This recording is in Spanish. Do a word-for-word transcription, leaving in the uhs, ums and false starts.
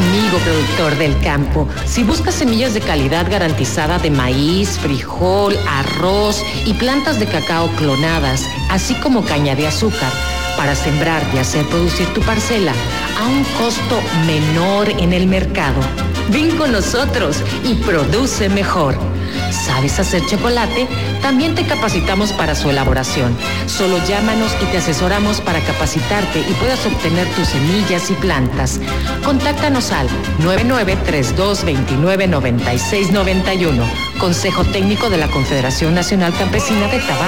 Amigo productor del campo, si buscas semillas de calidad garantizada de maíz, frijol, arroz y plantas de cacao clonadas, así como caña de azúcar, para sembrar y hacer producir tu parcela a un costo menor en el mercado, ven con nosotros y produce mejor. ¿Sabes hacer chocolate? También te capacitamos para su elaboración. Solo llámanos y te asesoramos para capacitarte y puedas obtener tus semillas y plantas. Contáctanos al nueve nueve tres dos dos nueve nueve seis nueve uno. Consejo Técnico de la Confederación Nacional Campesina de Tabasco.